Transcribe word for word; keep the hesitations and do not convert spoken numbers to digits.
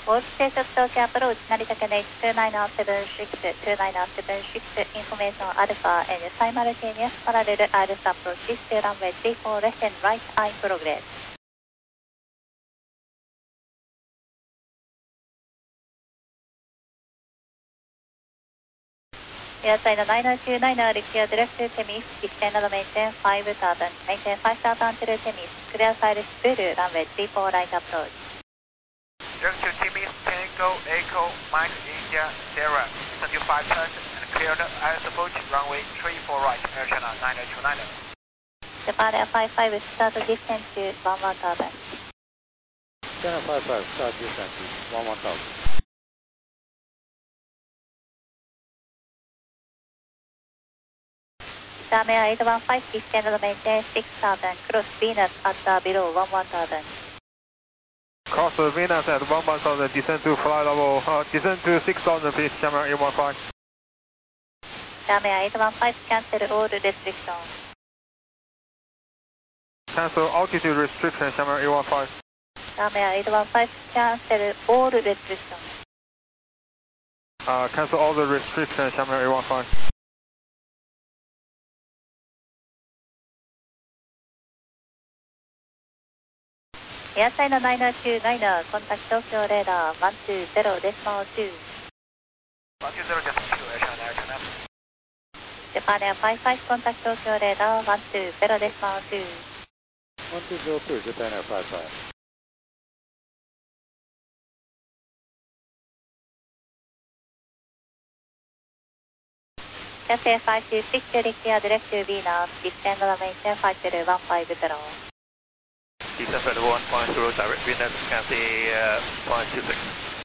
ウォールステーション東京アプローチ成田ケネイチにーきゅうなななななななななインフォメーションアルファ and simultaneous parallel iris approach to runway three four left and right eye progress. エアサイドナイナーツーナイナーリキュアディレクトテミス、extend the maintain five turbine, maintain five turbine to the Temis, clear side Zulu, runway three four right approach. Direct to Temis, Tango, Echo, Mike, India, Sierra, seventy-five turns and clear the iris approach, runway three four right, Air China nine two nine. Japan Air five five, start distance to one one turbine. China five five, start distance to one one turbine. Japan Air eight one five, extend the maintain six turbine, cross Venus at uh, below one one turbine. Cross Venus at one one thousand, descend to flight level, uh, descend to six thousand please, Japan eight one five. Japan Air eight one five, cancel all restrictions. Cancel altitude restriction, Japan eight one five. Japan Air eight one five, cancel all restrictions. Uh, cancel all the restrictions, Japan eight one five. Airside nine two nine, contact Tokyo radar one two zero decimal two. one two zero decimal two, Air China Air China. Japan Air five five, contact Tokyo radar one two zero decimal two. one two zero two, Japan Air five five. Cathay five two six, clear direct to Venus, descend the maintain five zero one five zero. Descend one five zero, direct Venus, Cathay uh, five two six.